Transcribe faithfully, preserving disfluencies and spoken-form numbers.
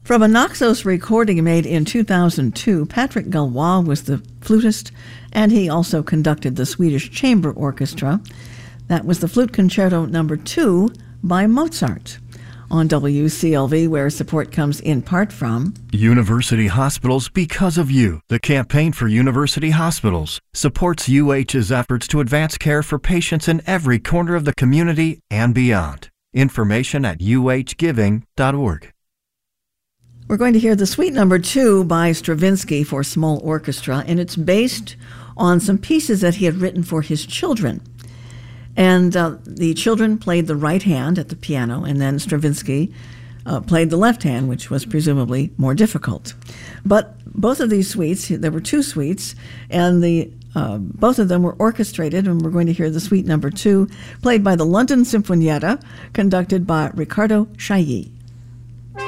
From a Naxos recording made in two thousand two, Patrick Galois was the flutist, and he also conducted the Swedish Chamber Orchestra. That was the Flute Concerto Number Two by Mozart. On W C L V, where support comes in part from University Hospitals Because of You. The Campaign for University Hospitals supports U H's efforts to advance care for patients in every corner of the community and beyond. Information at u h giving dot org. We're going to hear the Suite Number Two by Stravinsky for small orchestra, and it's based on some pieces that he had written for his children. And uh, the children played the right hand at the piano, and then Stravinsky uh, played the left hand, which was presumably more difficult. But both of these suites, there were two suites, and the uh, both of them were orchestrated, and we're going to hear the Suite Number Two, played by the London Sinfonietta, conducted by Riccardo Chailly.